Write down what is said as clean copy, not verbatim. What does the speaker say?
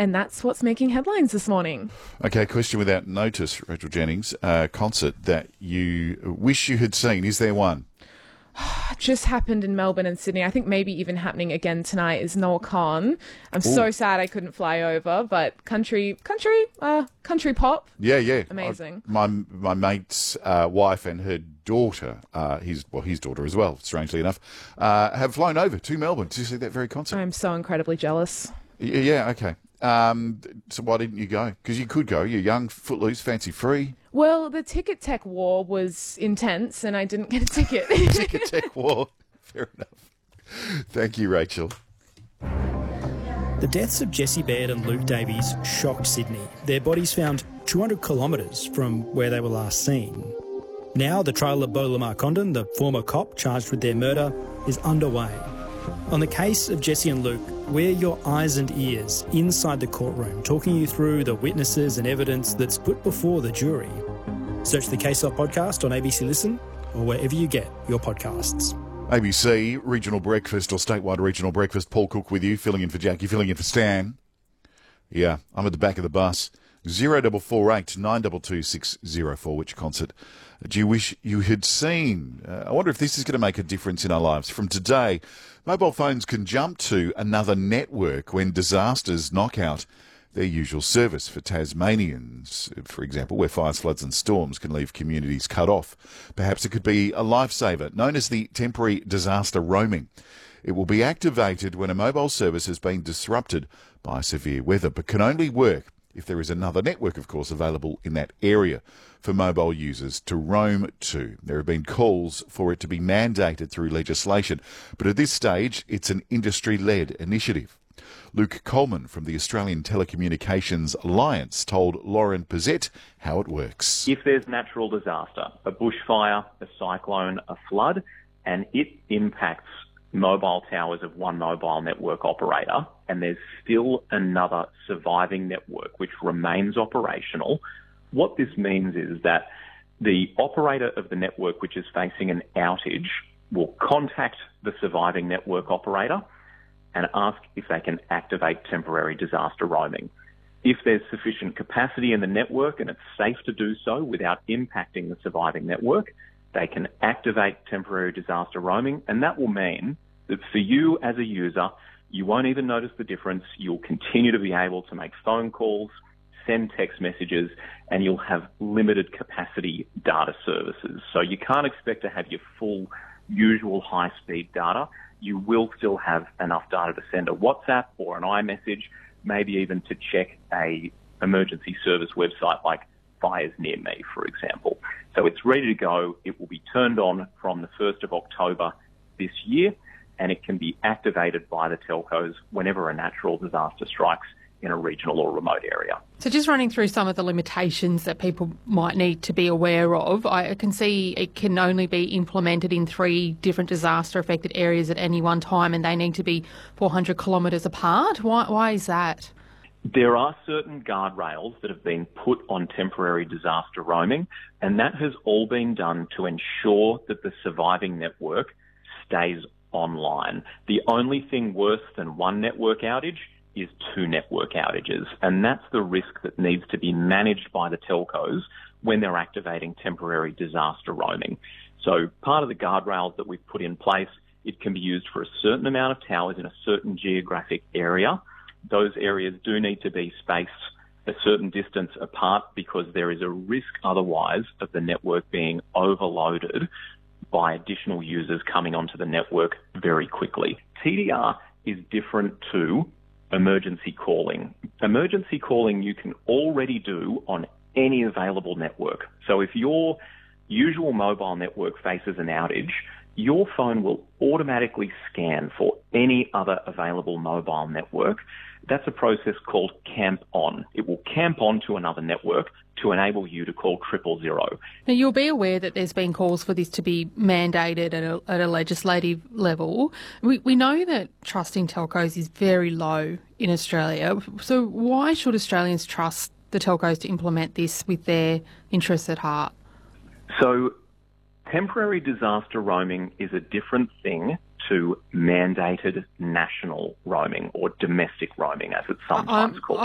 And that's what's making headlines this morning. Okay, question without notice, Rachel Jennings. Concert that you wish you had seen. Is there one? Just happened in Melbourne and Sydney. I think maybe even happening again tonight is Noel Khan. I'm so sad I couldn't fly over, but country pop. Yeah. Amazing. My mate's wife and her daughter, his daughter as well, strangely enough, have flown over to Melbourne to see that very concert. I'm so incredibly jealous. Yeah, okay. So why didn't you go? Because you could go. You're young, footloose, fancy free. Well, the ticket tech war was intense and I didn't get a ticket. Ticket tech war. Fair enough. Thank you, Rachel. The deaths of Jessie Baird and Luke Davies shocked Sydney. Their bodies found 200 kilometres from where they were last seen. Now the trial of Beau Lamar Condon, the former cop charged with their murder, is underway. On the case of Jessie and Luke, we're your eyes and ears inside the courtroom, talking you through the witnesses and evidence that's put before the jury. Search the Case Off podcast on ABC Listen or wherever you get your podcasts. ABC Regional Breakfast or Statewide Regional Breakfast. Paul Cook with you, filling in for Jackie, filling in for Stan. Yeah, I'm at the back of the bus. 0448 922 604. Which concert do you wish you had seen? I wonder if this is going to make a difference in our lives. From today, mobile phones can jump to another network when disasters knock out their usual service. For Tasmanians, for example, where fires, floods and storms can leave communities cut off. Perhaps it could be a lifesaver, known as the temporary disaster roaming. It will be activated when a mobile service has been disrupted by severe weather, but can only work if there is another network, of course, available in that area for mobile users to roam to. There have been calls for it to be mandated through legislation, but at this stage, it's an industry-led initiative. Luke Coleman from the Australian Telecommunications Alliance told Lauren Pizzette how it works. If there's natural disaster, a bushfire, a cyclone, a flood, and it impacts mobile towers of one mobile network operator, and there's still another surviving network which remains operational, what this means is that the operator of the network which is facing an outage will contact the surviving network operator and ask if they can activate temporary disaster roaming. If there's sufficient capacity in the network and it's safe to do so without impacting the surviving network, they can activate temporary disaster roaming, and that will mean that for you as a user, you won't even notice the difference. You'll continue to be able to make phone calls, send text messages, and you'll have limited capacity data services. So you can't expect to have your full usual high-speed data. You will still have enough data to send a WhatsApp or an iMessage, maybe even to check a emergency service website like Fires Near Me, for example. So it's ready to go. It will be turned on from the 1st of October this year, and it can be activated by the telcos whenever a natural disaster strikes in a regional or remote area. So just running through some of the limitations that people might need to be aware of, I can see it can only be implemented in 3 different disaster-affected areas at any one time, and they need to be 400 kilometres apart. Why is that? There are certain guardrails that have been put on temporary disaster roaming, and that has all been done to ensure that the surviving network stays online. The only thing worse than one network outage is 2 network outages, and that's the risk that needs to be managed by the telcos when they're activating temporary disaster roaming. So part of the guardrails that we've put in place, it can be used for a certain amount of towers in a certain geographic area. Those areas do need to be spaced a certain distance apart because there is a risk otherwise of the network being overloaded by additional users coming onto the network very quickly. TDR is different to emergency calling. Emergency calling you can already do on any available network. So if your usual mobile network faces an outage, your phone will automatically scan for any other available mobile network. That's a process called camp on. It will camp on to another network to enable you to call 000. Now, you'll be aware that there's been calls for this to be mandated at a legislative level. We know that trust in telcos is very low in Australia. So why should Australians trust the telcos to implement this with their interests at heart? So temporary disaster roaming is a different thing to mandated national roaming or domestic roaming, as it's sometimes called.